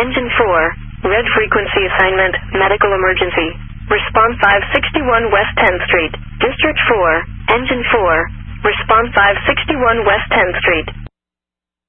Engine 4, red frequency assignment, medical emergency. Response 561 West 10th Street. District 4, Engine 4, response 561 West 10th Street.